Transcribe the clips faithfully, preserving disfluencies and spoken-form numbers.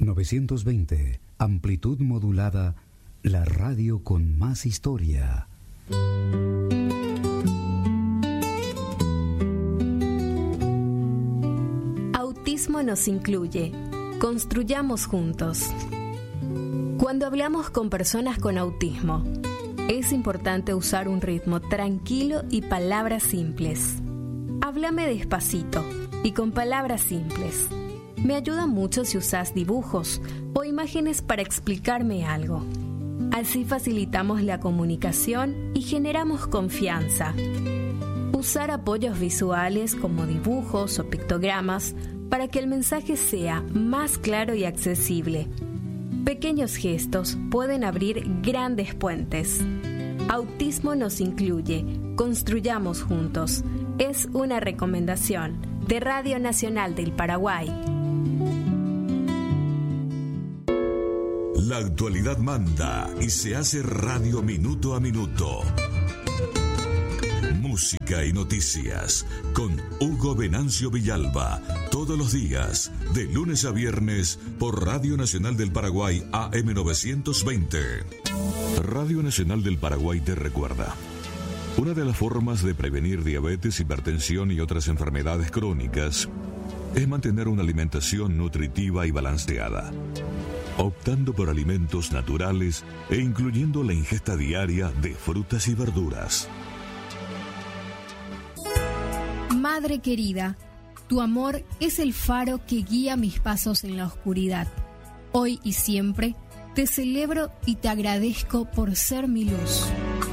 novecientos veinte, amplitud modulada, la radio con más historia. Autismo nos incluye. Construyamos juntos. Cuando hablamos con personas con autismo, es importante usar un ritmo tranquilo y palabras simples. Háblame despacito y con palabras simples. Me ayuda mucho si usas dibujos o imágenes para explicarme algo. Así facilitamos la comunicación y generamos confianza. Usar apoyos visuales como dibujos o pictogramas para que el mensaje sea más claro y accesible. Pequeños gestos pueden abrir grandes puentes. Autismo nos incluye. Construyamos juntos. Es una recomendación de Radio Nacional del Paraguay. La actualidad manda y se hace radio minuto a minuto. Música y noticias con Hugo Venancio Villalba. Todos los días, de lunes a viernes, por Radio Nacional del Paraguay A M novecientos veinte. Radio Nacional del Paraguay te recuerda. Una de las formas de prevenir diabetes, hipertensión y otras enfermedades crónicas es mantener una alimentación nutritiva y balanceada, optando por alimentos naturales e incluyendo la ingesta diaria de frutas y verduras. Madre querida, tu amor es el faro que guía mis pasos en la oscuridad. Hoy y siempre te celebro y te agradezco por ser mi luz.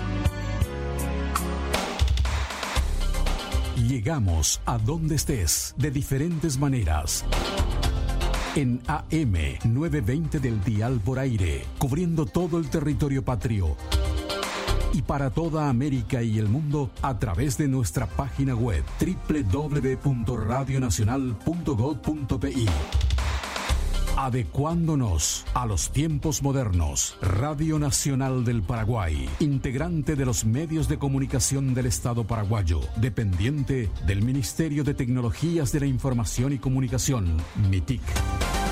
Llegamos a donde estés de diferentes maneras. En A M novecientos veinte del dial por aire, cubriendo todo el territorio patrio. Y para toda América y el mundo a través de nuestra página web doble u doble u doble u punto radio nacional punto gob punto pe. Adecuándonos a los tiempos modernos. Radio Nacional del Paraguay, integrante de los medios de comunicación del Estado paraguayo, dependiente del Ministerio de Tecnologías de la Información y Comunicación, MITIC.